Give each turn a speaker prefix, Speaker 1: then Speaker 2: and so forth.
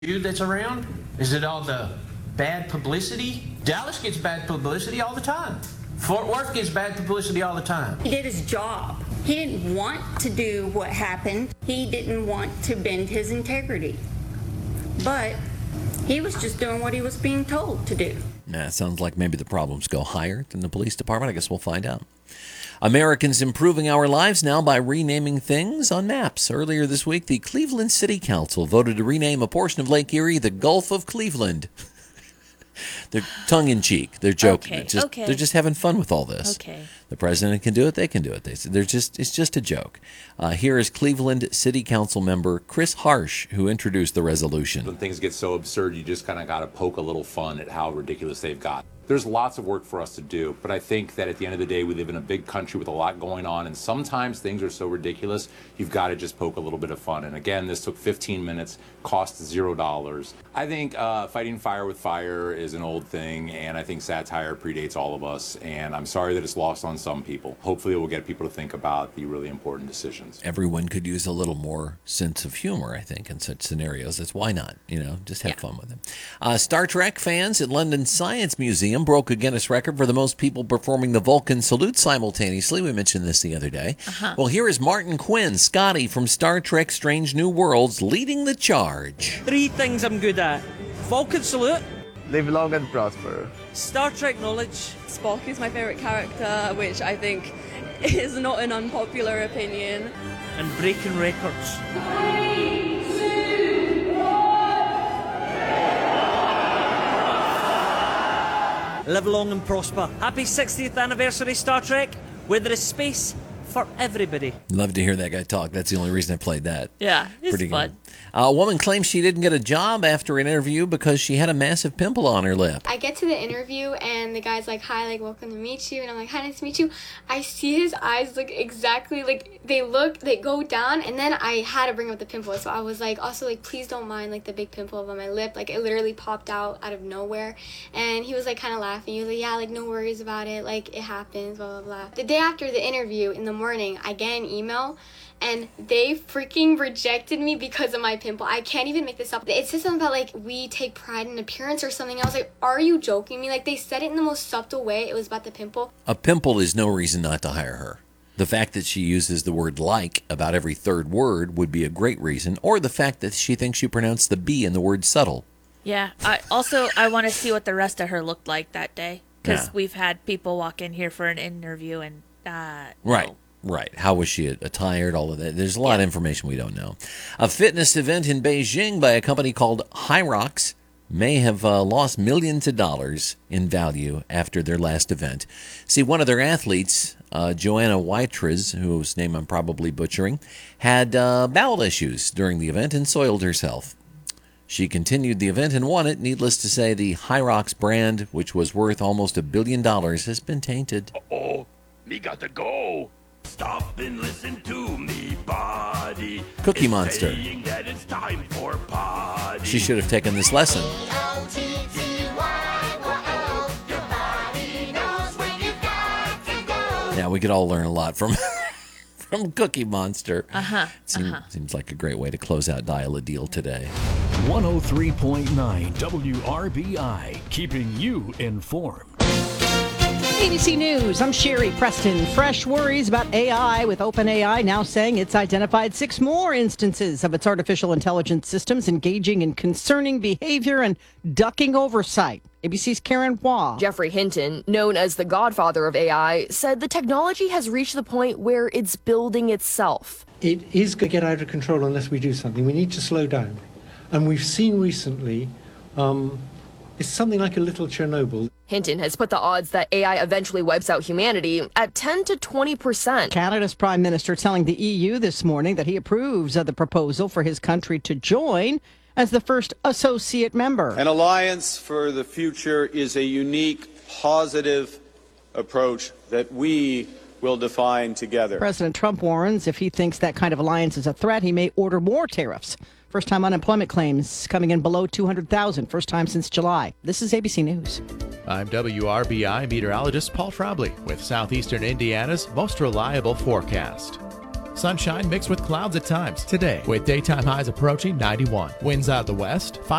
Speaker 1: You that's around? Is it all the bad publicity? Dallas gets bad publicity all the time. Fort Worth gets bad publicity all the time.
Speaker 2: He did his job. He didn't want to do what happened. He didn't want to bend his integrity. But he was just doing what he was being told to do.
Speaker 3: Nah, it sounds like maybe the problems go higher than the police department. I guess we'll find out. Americans improving our lives now by renaming things on maps. Earlier this week, the Cleveland City Council voted to rename a portion of Lake Erie the Gulf of Cleveland. They're tongue-in-cheek. They're joking.
Speaker 4: Okay.
Speaker 3: They're just having fun with all this.
Speaker 4: Okay.
Speaker 3: The president can do it. They can do it. It's just a joke. Here is Cleveland City Council member Chris Harsh, who introduced the resolution.
Speaker 5: When things get so absurd, you just kind of got to poke a little fun at how ridiculous they've got. There's lots of work for us to do, but I think that at the end of the day, we live in a big country with a lot going on, and sometimes things are so ridiculous, you've got to just poke a little bit of fun. And again, this took 15 minutes, cost $0. I think fighting fire with fire is an old thing, and I think satire predates all of us, and I'm sorry that it's lost on some people. Hopefully it will get people to think about the really important decisions.
Speaker 3: Everyone could use a little more sense of humor, I think, in such scenarios. That's why not, just have fun with it. Star Trek fans at London Science Museum broke a Guinness record for the most people performing the Vulcan salute simultaneously. We mentioned this the other day. Well, here is Martin Quinn, Scotty from Star Trek Strange New Worlds, leading the charge.
Speaker 6: 3 things I'm good at. Vulcan salute.
Speaker 7: Live long and prosper.
Speaker 6: Star Trek knowledge.
Speaker 8: Spock is my favorite character, which I think is not an unpopular opinion.
Speaker 6: And breaking records. Live long and prosper. Happy 60th anniversary, Star Trek, where there is space for everybody.
Speaker 3: Love to hear that guy talk. That's the only reason I played that.
Speaker 4: Yeah, it's
Speaker 3: Pretty
Speaker 4: fun.
Speaker 3: Good. A woman claims she didn't get a job after an interview because she had a massive pimple on her lip.
Speaker 9: I get to the interview and the guy's like, hi, like, welcome to meet you. And I'm like, hi, nice to meet you. I see his eyes look exactly like they go down. And then I had to bring up the pimple. So I was like, also, like, please don't mind, like, the big pimple on my lip. Like, it literally popped out of nowhere. And he was, like, kind of laughing. He was like, yeah, like, no worries about it. Like, it happens, blah, blah, blah. The day after the interview in the morning, I get an email. And they freaking rejected me because of my pimple. I can't even make this up. It says something about, like, we take pride in appearance or something. I was like, are you joking me? Like, they said it in the most subtle way. It was about the pimple.
Speaker 3: A pimple is no reason not to hire her. The fact that she uses the word like about every third word would be a great reason, or the fact that she thinks you pronounce the B in the word subtle.
Speaker 4: Yeah. I want to see what the rest of her looked like that day, because we've had people walk in here for an interview and
Speaker 3: Right.
Speaker 4: no.
Speaker 3: Right. How was she attired? All of that. There's a lot of information we don't know. A fitness event in Beijing by a company called Hyrox may have lost millions of dollars in value after their last event. See, one of their athletes, Joanna Waitrez, whose name I'm probably butchering, had bowel issues during the event and soiled herself. She continued the event and won it. Needless to say, the Hyrox brand, which was worth almost $1 billion, has been tainted.
Speaker 10: Uh-oh, me got to go. Stop and listen to me, body.
Speaker 3: Cookie Monster.
Speaker 10: That it's time for party.
Speaker 3: She should have taken this lesson. Yeah, we could all learn a lot from Cookie Monster. Seems like a great way to close out Dial a Deal today.
Speaker 11: 103.9 WRBI, keeping you informed.
Speaker 12: ABC News, I'm Sherry Preston. Fresh worries about AI, with OpenAI now saying it's identified 6 more instances of its artificial intelligence systems engaging in concerning behavior and ducking oversight. ABC's Karen Hua.
Speaker 13: Geoffrey Hinton, known as the godfather of AI, said the technology has reached the point where it's building itself.
Speaker 14: It is going to get out of control unless we do something. We need to slow down. And we've seen recently, it's something like a little Chernobyl.
Speaker 13: Hinton has put the odds that AI eventually wipes out humanity at 10 to 20%.
Speaker 12: Canada's Prime Minister telling the EU this morning that he approves of the proposal for his country to join as the first associate member.
Speaker 15: An alliance for the future is a unique, positive approach that we will define together.
Speaker 12: President Trump warns if he thinks that kind of alliance is a threat, he may order more tariffs. First-time unemployment claims coming in below 200,000, first time since July. This is ABC News.
Speaker 16: I'm WRBI meteorologist Paul Trombley with Southeastern Indiana's most reliable forecast. Sunshine mixed with clouds at times today, with daytime highs approaching 91. Winds out of the west,